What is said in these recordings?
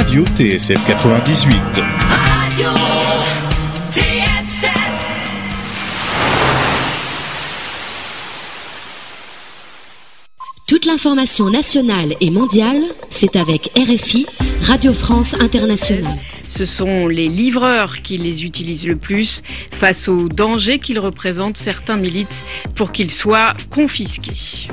Radio TSF 98. Radio TSF. Toute l'information nationale et mondiale, c'est avec RFI, Radio France Internationale. Ce sont les livreurs qui les utilisent le plus face aux dangers qu'ils représentent. Certains militent pour qu'ils soient confisqués.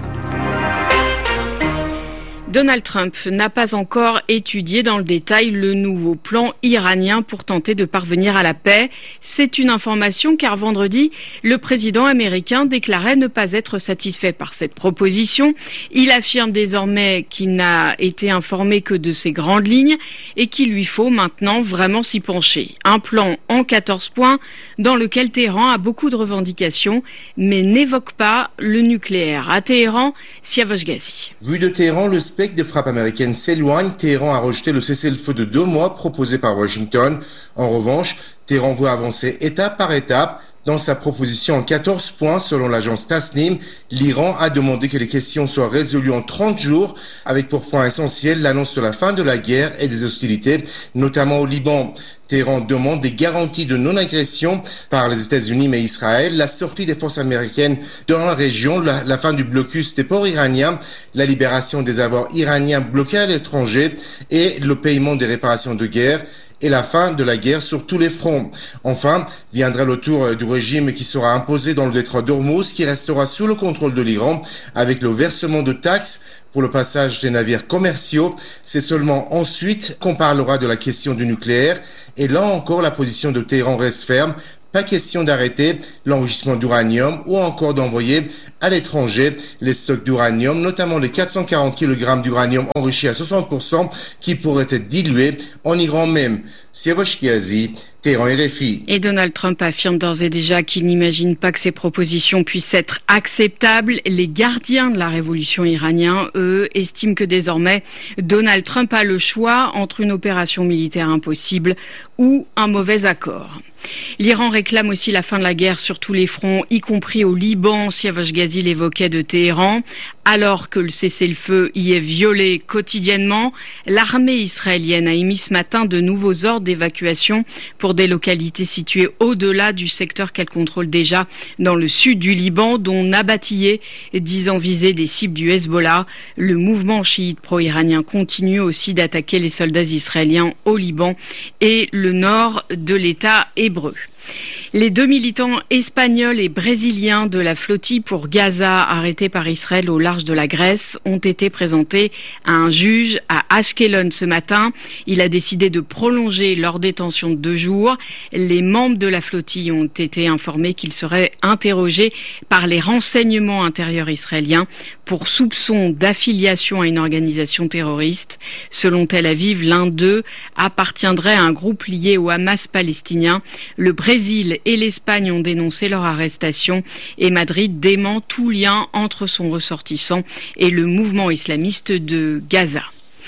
Donald Trump n'a pas encore étudié dans le détail le nouveau plan iranien pour tenter de parvenir à la paix. C'est une information car vendredi, le président américain déclarait ne pas être satisfait par cette proposition. Il affirme désormais qu'il n'a été informé que de ses grandes lignes et qu'il lui faut maintenant vraiment s'y pencher. Un plan en 14 points dans lequel Téhéran a beaucoup de revendications mais n'évoque pas le nucléaire. À Téhéran, Siavash Ghazi. Vu de Téhéran, le spectre des frappes américaines s'éloigne. Téhéran a rejeté le cessez-le-feu de 2 mois proposé par Washington. En revanche, Téhéran veut avancer étape par étape. Dans sa proposition en 14 points, selon l'agence Tasnim, l'Iran a demandé que les questions soient résolues en 30 jours, avec pour point essentiel l'annonce de la fin de la guerre et des hostilités, notamment au Liban. Téhéran demande des garanties de non-agression par les États-Unis mais Israël, la sortie des forces américaines dans la région, la fin du blocus des ports iraniens, la libération des avoirs iraniens bloqués à l'étranger et le paiement des réparations de guerre et la fin de la guerre sur tous les fronts. Enfin, viendra le tour du régime qui sera imposé dans le détroit d'Ormuz, qui restera sous le contrôle de l'Iran, avec le versement de taxes pour le passage des navires commerciaux. C'est seulement ensuite qu'on parlera de la question du nucléaire. Et là encore, la position de Téhéran reste ferme. Pas question d'arrêter l'enrichissement d'uranium ou encore d'envoyer à l'étranger les stocks d'uranium, notamment les 440 kg d'uranium enrichi à 60% qui pourraient être dilués en Iran même. Siavash Ghazi, Téhéran RFI. Et Donald Trump affirme d'ores et déjà qu'il n'imagine pas que ces propositions puissent être acceptables. Les gardiens de la révolution iranienne, eux, estiment que désormais Donald Trump a le choix entre une opération militaire impossible ou un mauvais accord. L'Iran réclame aussi la fin de la guerre sur tous les fronts, y compris au Liban. Siavash Ghazi l'évoquait de Téhéran. Alors que le cessez-le-feu y est violé quotidiennement, l'armée israélienne a émis ce matin de nouveaux ordres d'évacuation pour des localités situées au-delà du secteur qu'elle contrôle déjà dans le sud du Liban, dont Nabatiyeh, disant viser des cibles du Hezbollah. Le mouvement chiite pro-iranien continue aussi d'attaquer les soldats israéliens au Liban et le nord de l'État hébreu. Les 2 militants espagnols et brésiliens de la flottille pour Gaza, arrêtés par Israël au large de la Grèce, ont été présentés à un juge à Ashkelon ce matin. Il a décidé de prolonger leur détention de 2 jours. Les membres de la flottille ont été informés qu'ils seraient interrogés par les renseignements intérieurs israéliens pour soupçon d'affiliation à une organisation terroriste. Selon Tel Aviv, l'un d'eux appartiendrait à un groupe lié au Hamas palestinien. Le Brésil et l'Espagne ont dénoncé leur arrestation et Madrid dément tout lien entre son ressortissant et le mouvement islamiste de Gaza.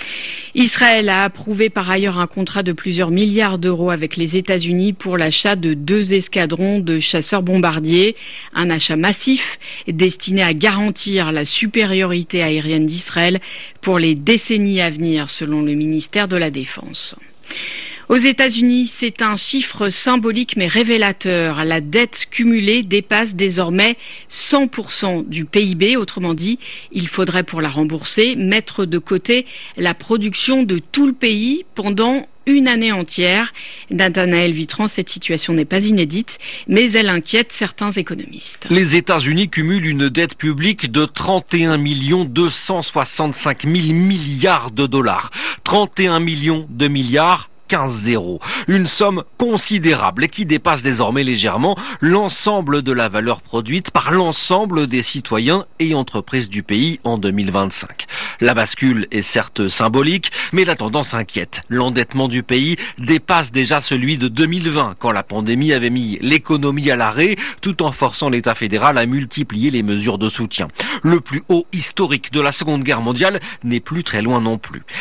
Israël a approuvé par ailleurs un contrat de plusieurs milliards d'euros avec les États-Unis pour l'achat de 2 escadrons de chasseurs bombardiers. Un achat massif destiné à garantir la supériorité aérienne d'Israël pour les décennies à venir, selon le ministère de la Défense. Aux États-Unis, c'est un chiffre symbolique mais révélateur. La dette cumulée dépasse désormais 100% du PIB. Autrement dit, il faudrait pour la rembourser mettre de côté la production de tout le pays pendant une année entière. Nathanaël Vitran, cette situation n'est pas inédite, mais elle inquiète certains économistes. Les États-Unis cumulent une dette publique de 31 265 000 milliards de dollars. 31 millions de milliards. 15-0. Une somme considérable et qui dépasse désormais légèrement l'ensemble de la valeur produite par l'ensemble des citoyens et entreprises du pays en 2025. La bascule est certes symbolique, mais la tendance inquiète. L'endettement du pays dépasse déjà celui de 2020, quand la pandémie avait mis l'économie à l'arrêt, tout en forçant l'État fédéral à multiplier les mesures de soutien. Le plus haut historique de la Seconde Guerre mondiale n'est plus très loin non plus.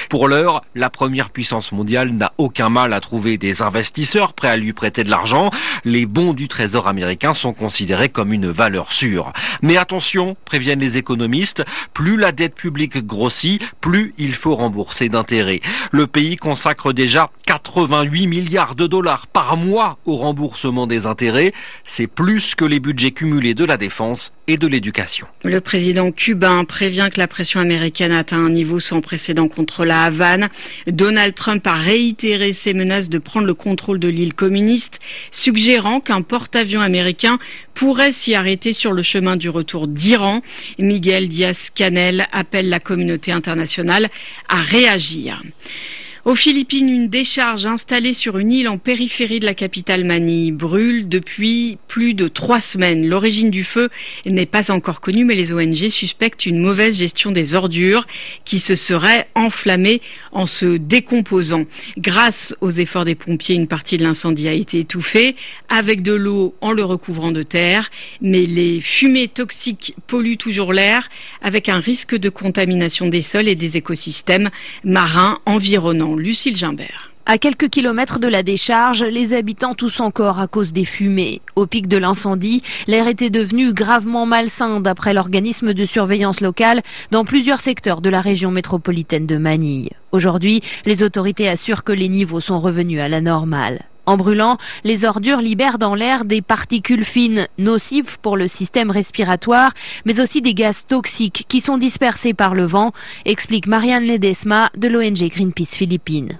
Pour l'heure, la première puissance mondiale n'a aucun mal à trouver des investisseurs prêts à lui prêter de l'argent. Les bons du Trésor américain sont considérés comme une valeur sûre. Mais attention, préviennent les économistes, plus la dette publique grossit, plus il faut rembourser d'intérêts. Le pays consacre déjà 88 milliards de dollars par mois au remboursement des intérêts. C'est plus que les budgets cumulés de la défense et de l'éducation. Le président cubain prévient que la pression américaine atteint un niveau sans précédent contre la Havane. Donald Trump a réitéré ses menaces de prendre le contrôle de l'île communiste, suggérant qu'un porte-avions américain pourrait s'y arrêter sur le chemin du retour d'Iran. Miguel Diaz-Canel appelle la communauté internationale à réagir. Aux Philippines, une décharge installée sur une île en périphérie de la capitale Manille brûle depuis plus de 3 semaines. L'origine du feu n'est pas encore connue, mais les ONG suspectent une mauvaise gestion des ordures qui se seraient enflammées en se décomposant. Grâce aux efforts des pompiers, une partie de l'incendie a été étouffée avec de l'eau en le recouvrant de terre. Mais les fumées toxiques polluent toujours l'air avec un risque de contamination des sols et des écosystèmes marins environnants. Lucille Gimbert. À quelques kilomètres de la décharge, les habitants toussent encore à cause des fumées. Au pic de l'incendie, l'air était devenu gravement malsain d'après l'organisme de surveillance locale dans plusieurs secteurs de la région métropolitaine de Manille. Aujourd'hui, les autorités assurent que les niveaux sont revenus à la normale. En brûlant, les ordures libèrent dans l'air des particules fines, nocives pour le système respiratoire, mais aussi des gaz toxiques qui sont dispersés par le vent, explique Marianne Ledesma de l'ONG Greenpeace Philippines.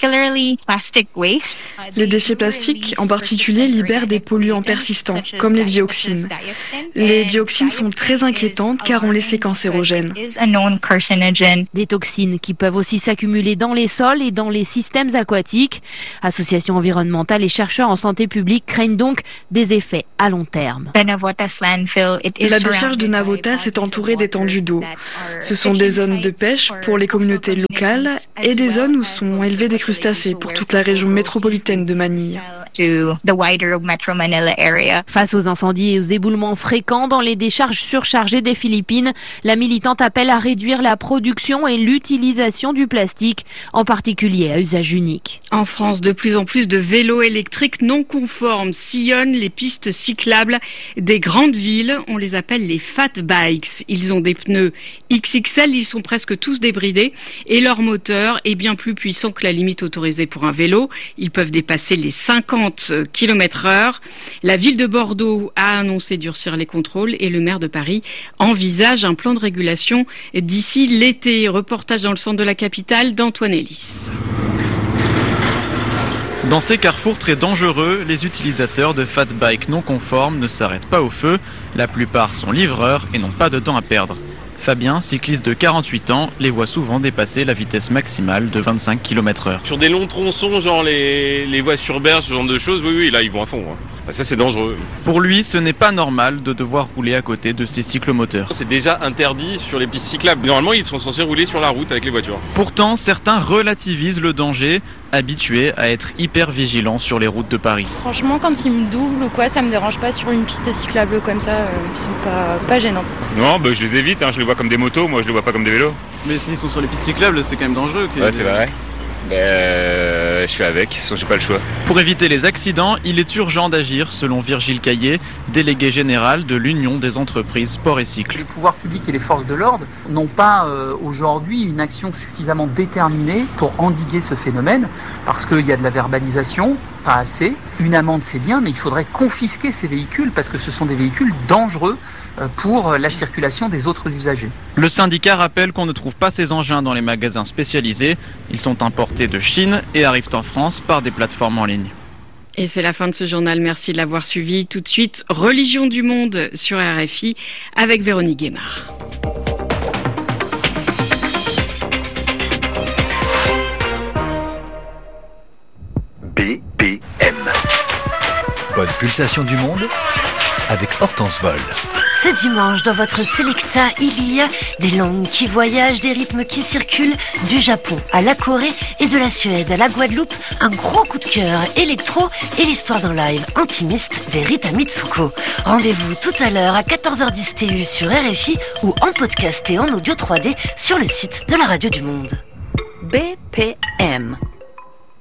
Les déchets plastiques, en particulier, libèrent des polluants persistants, comme les dioxines. Les dioxines sont très inquiétantes car on les sait cancérogènes. Des toxines qui peuvent aussi s'accumuler dans les sols et dans les systèmes aquatiques. Association environnementale et chercheurs en santé publique craignent donc des effets à long terme. La décharge de Navotas est entourée d'étendues d'eau. Ce sont des zones de pêche pour les communautés locales et des zones où sont élevés des crustacés pour toute la région métropolitaine de Manille. Face aux incendies et aux éboulements fréquents dans les décharges surchargées des Philippines, la militante appelle à réduire la production et l'utilisation du plastique, en particulier à usage unique. En France, de plus en plus de vélos électriques non conformes sillonnent les pistes cyclables des grandes villes. On les appelle les fat bikes. Ils ont des pneus XXL, ils sont presque tous débridés et leur moteur est bien plus puissant que la limite autorisée pour un vélo. Ils peuvent dépasser les 50 km/h. La ville de Bordeaux a annoncé durcir les contrôles et le maire de Paris envisage un plan de régulation d'ici l'été. Reportage dans le centre de la capitale d'Antoine Ellis. Dans ces carrefours très dangereux, les utilisateurs de fat bike non conformes ne s'arrêtent pas au feu. La plupart sont livreurs et n'ont pas de temps à perdre. Fabien, cycliste de 48 ans, les voit souvent dépasser la vitesse maximale de 25 km/h. Sur des longs tronçons, genre les voies sur berge, ce genre de choses, oui, là ils vont à fond. Ça c'est dangereux. Pour lui, ce n'est pas normal de devoir rouler à côté de ces cyclomoteurs. C'est déjà interdit sur les pistes cyclables. Normalement, ils sont censés rouler sur la route avec les voitures. Pourtant, certains relativisent le danger, habitués à être hyper vigilants sur les routes de Paris. Franchement, quand ils me doublent ou quoi, ça me dérange pas sur une piste cyclable comme ça, ils sont pas gênants. Non, je les évite, je les vois comme des motos, moi je les vois pas comme des vélos. Mais s'ils sont sur les pistes cyclables, c'est quand même dangereux. Ouais, c'est vrai. Je suis avec, sinon j'ai pas le choix. Pour éviter les accidents, il est urgent d'agir, selon Virgile Caillé, délégué général de l'Union des entreprises sport et cycle. Les pouvoirs publics et les forces de l'ordre n'ont pas aujourd'hui une action suffisamment déterminée pour endiguer ce phénomène, parce qu'il y a de la verbalisation, pas assez. Une amende c'est bien, mais il faudrait confisquer ces véhicules, parce que ce sont des véhicules dangereux pour la circulation des autres usagers. Le syndicat rappelle qu'on ne trouve pas ces engins dans les magasins spécialisés. Ils sont importés de Chine et arrivent en France par des plateformes en ligne. Et c'est la fin de ce journal. Merci de l'avoir suivi. Tout de suite, Religion du monde sur RFI avec Véronique Guémard. BPM. Bonne pulsation du monde avec Hortense Vol. Ce dimanche, dans votre Selecta, il y a des langues qui voyagent, des rythmes qui circulent, du Japon à la Corée et de la Suède à la Guadeloupe, un gros coup de cœur électro et l'histoire d'un live intimiste des Rita Mitsuko. Rendez-vous tout à l'heure à 14h10 TU sur RFI ou en podcast et en audio 3D sur le site de la Radio du Monde. BPM.